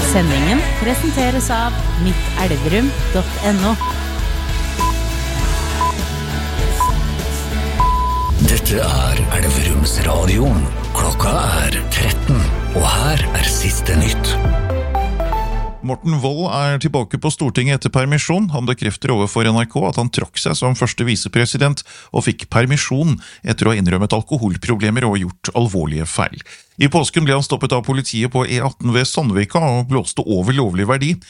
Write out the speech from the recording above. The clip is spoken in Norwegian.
Sendingen presenteres av mittelverum.no. Dette Elverums radio. Klokka 13, og her siste nytt. Morten Wold tilbake på Stortinget etter permisjon. Han bekrefter overfor NRK at han trakk seg som første visepresident og fikk permisjon etter å ha innrømmet alkoholproblemer og gjort alvorlige feil. I påsken ble han stoppet av politiet på E18 ved Sandvika og blåste over lovlig verdi.